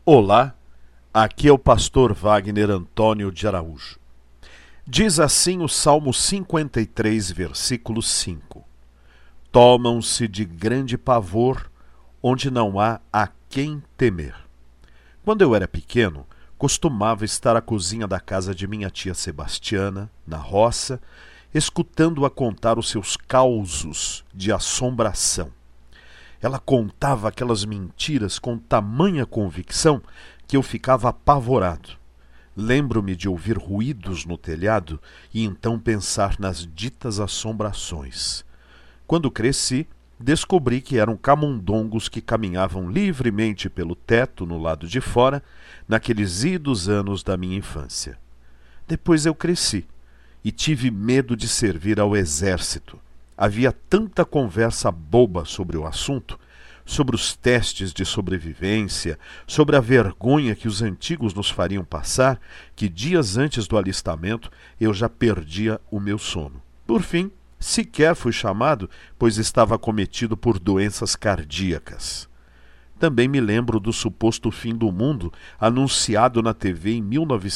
Olá, aqui é o pastor Wagner Antônio de Araújo. Diz assim o Salmo 53, versículo 5: Tomam-se de grande pavor, onde não há a quem temer. Quando eu era pequeno, costumava estar à cozinha da casa de minha tia Sebastiana, na roça, escutando-a contar os seus causos de assombração. Ela contava aquelas mentiras com tamanha convicção que eu ficava apavorado. Lembro-me de ouvir ruídos no telhado e então pensar nas ditas assombrações. Quando cresci, descobri que eram camundongos que caminhavam livremente pelo teto no lado de fora, naqueles idos anos da minha infância. Depois eu cresci e tive medo de servir ao exército. Havia tanta conversa boba sobre o assunto, sobre os testes de sobrevivência, sobre a vergonha que os antigos nos fariam passar, que dias antes do alistamento eu já perdia o meu sono. Por fim, sequer fui chamado, pois estava acometido por doenças cardíacas. Também me lembro do suposto fim do mundo anunciado na TV em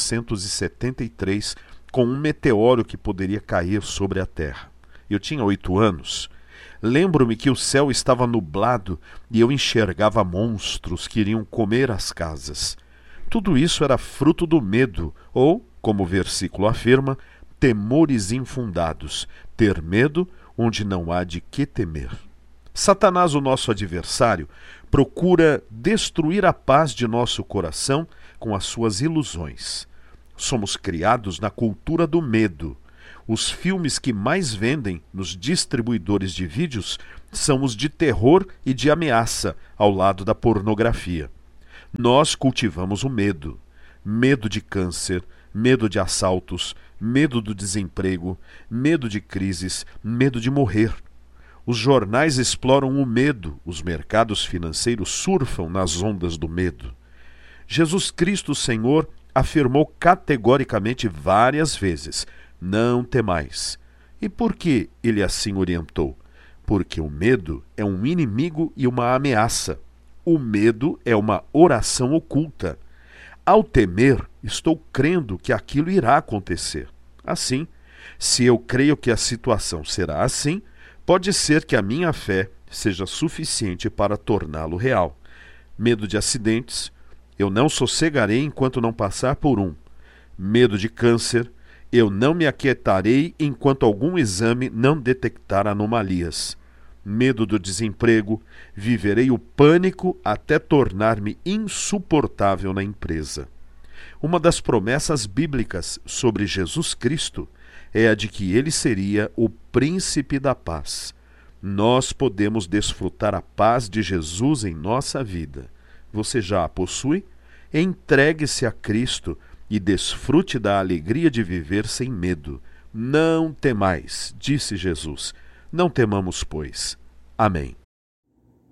1973 com um meteoro que poderia cair sobre a Terra. Eu tinha 8 anos. Lembro-me que o céu estava nublado e eu enxergava monstros que iriam comer as casas. Tudo isso era fruto do medo, ou, como o versículo afirma, temores infundados, ter medo onde não há de que temer. Satanás, o nosso adversário, procura destruir a paz de nosso coração com as suas ilusões. Somos criados na cultura do medo. Os filmes que mais vendem nos distribuidores de vídeos são os de terror e de ameaça, ao lado da pornografia. Nós cultivamos o medo. Medo de câncer, medo de assaltos, medo do desemprego, medo de crises, medo de morrer. Os jornais exploram o medo, os mercados financeiros surfam nas ondas do medo. Jesus Cristo, Senhor, afirmou categoricamente várias vezes: não temais. E por que ele assim orientou? Porque o medo é um inimigo e uma ameaça. O medo é uma oração oculta. Ao temer, estou crendo que aquilo irá acontecer. Assim, se eu creio que a situação será assim, pode ser que a minha fé seja suficiente para torná-lo real. Medo de acidentes, eu não sossegarei enquanto não passar por um. Medo de câncer, eu não me aquietarei enquanto algum exame não detectar anomalias. Medo do desemprego, viverei o pânico até tornar-me insuportável na empresa. Uma das promessas bíblicas sobre Jesus Cristo é a de que ele seria o príncipe da paz. Nós podemos desfrutar a paz de Jesus em nossa vida. Você já a possui? Entregue-se a Cristo e desfrute da alegria de viver sem medo. Não temais, disse Jesus. Não temamos, pois. Amém.